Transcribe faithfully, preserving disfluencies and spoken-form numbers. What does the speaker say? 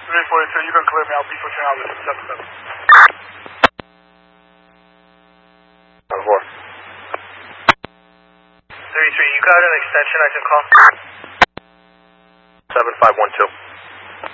three forty-two, you can clear me out, B fourteen out with seven seven. On four. three three, you got an extension I can call? seven five one two.